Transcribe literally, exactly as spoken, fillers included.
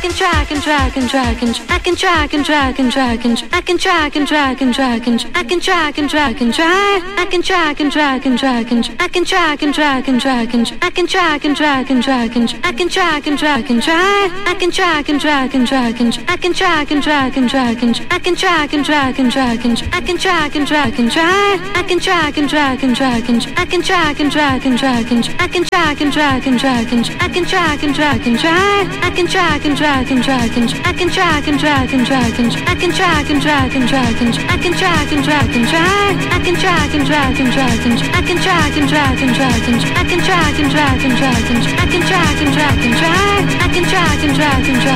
can drag and drag and drag and I can drag and drag and drag and I can drag and drag and drag and I can drag and drag and drag I can drag and drag and drag and I can drag and drag and drag and I can drag and drag and drag and I can drag and drag and drag I can drag and drag and drag and I can drag and drag and drag and I can drag and drag and drag and I can drag and drag and drag I can drag and drag and drag and I can drag and drag and drag and I can drag and drag and drag and I can drag and drag and drag I can drag and drag and drag and I can drag and drag and drag and I can drag and drag and drag and I can drag and drag and drag I can drag and drag and drag and I can drag and drag and drag and I can drag and drag and drag and I can drag and drag and drag I can drag and drag and drag and